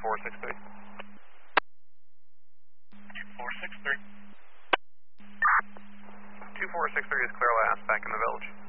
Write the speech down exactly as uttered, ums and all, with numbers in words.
four six three. two four six three. two four six three is clear last, back in the village.